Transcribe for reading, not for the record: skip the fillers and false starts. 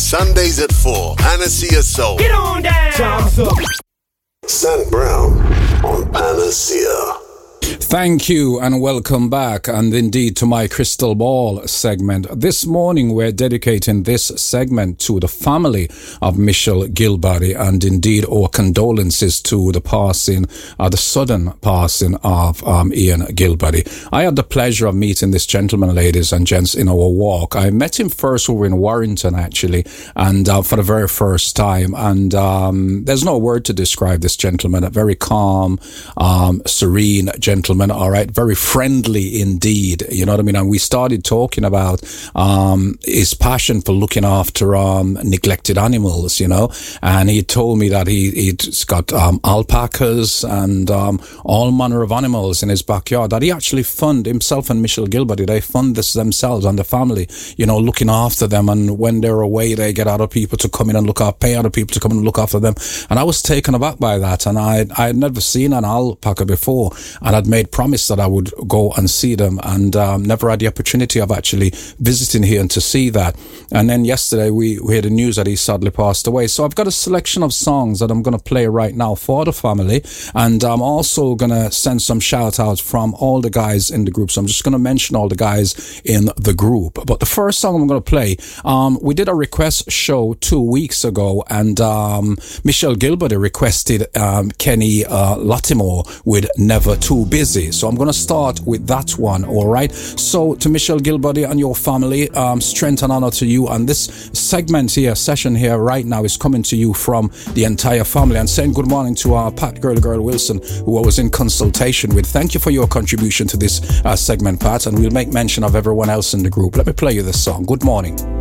Sundays at 4, Panacea Soul. Get on down! Sam Brown on Panacea. Thank you and welcome back, and indeed to my Crystal Ball segment. This morning we're dedicating this segment to the family of Michelle Gilbody, and indeed our condolences to the passing, the sudden passing of Ian Gilbody. I had the pleasure of meeting this gentleman, ladies and gents, in our walk. I met him first over in Warrington, actually, and for the very first time, and there's no word to describe this gentleman. A very calm, serene gentleman, all right, very friendly indeed, you know what I mean? And we started talking about his passion for looking after neglected animals, you know, and he told me that he's got alpacas and all manner of animals in his backyard, that he actually fund himself and Michelle Gilbody, they fund this themselves and the family, you know, looking after them, and when they're away they get other people to come in and pay other people to come and look after them. And I was taken aback by that, and I had never seen an alpaca before, and I'd made promise that I would go and see them, and never had the opportunity of actually visiting here and to see that. And then yesterday we heard the news that he sadly passed away. So I've got a selection of songs that I'm going to play right now for the family, and I'm also going to send some shout outs from all the guys in the group. So I'm just going to mention all the guys in the group. But the first song I'm going to play, we did a request show 2 weeks ago, and Michelle Gilbody requested Kenny Lattimore with Never Too Busy. So I'm going to start with that one, all right? So to Michelle Gilbody and your family, strength and honor to you. And this session here right now is coming to you from the entire family, and saying good morning to our Pat Girl Wilson, who I was in consultation with. Thank you for your contribution to this segment, Pat, and we'll make mention of everyone else in the group. Let me play you this song. Good morning.